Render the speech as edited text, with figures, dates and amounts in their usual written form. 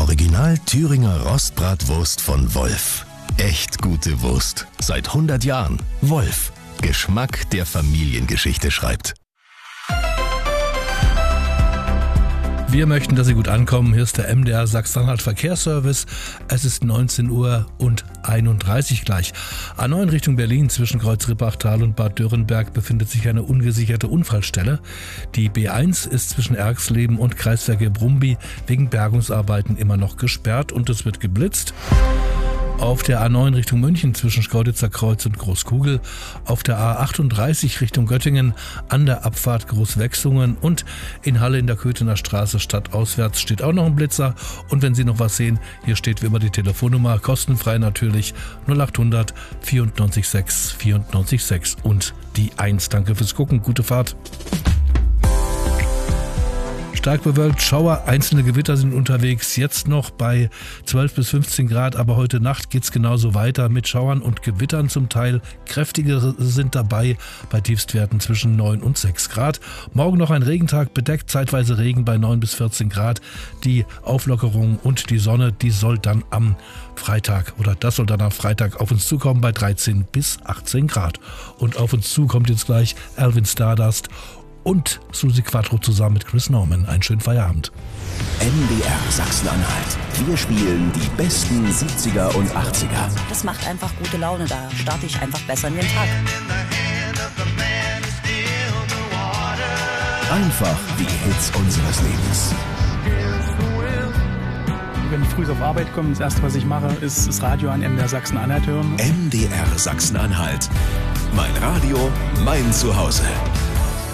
Original Thüringer Rostbratwurst von Wolf. Echt gute Wurst. Seit 100 Jahren. Wolf. Geschmack, der Familiengeschichte schreibt. Wir möchten, dass Sie gut ankommen. Hier ist der MDR Sachsen-Anhalt Verkehrsservice. Es ist 19:31 Uhr gleich. A9 Richtung Berlin zwischen Kreuz-Rippachtal und Bad Dürrenberg befindet sich eine ungesicherte Unfallstelle. Die B1 ist zwischen Erxleben und Kreisverkehr Brumby wegen Bergungsarbeiten immer noch gesperrt und es wird geblitzt. Auf der A9 Richtung München zwischen Schkauditzer Kreuz und Großkugel, auf der A38 Richtung Göttingen an der Abfahrt Großwechsungen und in Halle in der Köthener Straße stadtauswärts steht auch noch ein Blitzer. Und wenn Sie noch was sehen, hier steht wie immer die Telefonnummer, kostenfrei natürlich, 0800 94 6 94 6 und die 1. Danke fürs Gucken, gute Fahrt. Stark bewölkt, Schauer, einzelne Gewitter sind unterwegs, jetzt noch bei 12 bis 15 Grad, aber heute Nacht geht's genauso weiter mit Schauern und Gewittern zum Teil. Kräftigere sind dabei bei Tiefstwerten zwischen 9 und 6 Grad. Morgen noch ein Regentag, bedeckt, zeitweise Regen bei 9 bis 14 Grad. Die Auflockerung und die Sonne, die soll dann am Freitag auf uns zukommen bei 13 bis 18 Grad. Und auf uns zu kommt jetzt gleich Alvin Stardust und Susi Quattro zusammen mit Chris Norman. Einen schönen Feierabend. MDR Sachsen-Anhalt. Wir spielen die besten 70er und 80er. Das macht einfach gute Laune. Da starte ich einfach besser in den Tag. Einfach die Hits unseres Lebens. Wenn ich früh auf Arbeit komme, das Erste, was ich mache, ist das Radio an MDR Sachsen-Anhalt hören. MDR Sachsen-Anhalt. Mein Radio, mein Zuhause.